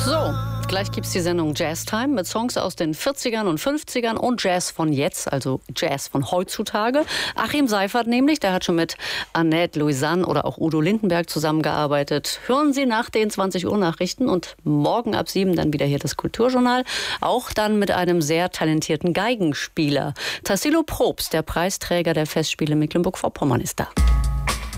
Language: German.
So, gleich gibt's die Sendung Jazz Time mit Songs aus den 40ern und 50ern und Jazz von jetzt, also Jazz von heutzutage. Achim Seifert nämlich, der hat schon mit Annette Louisanne oder auch Udo Lindenberg zusammengearbeitet. Hören Sie nach den 20 Uhr Nachrichten und morgen ab 7 dann wieder hier das Kulturjournal. Auch dann mit einem sehr talentierten Geigenspieler. Tassilo Probst, der Preisträger der Festspiele Mecklenburg-Vorpommern, ist da.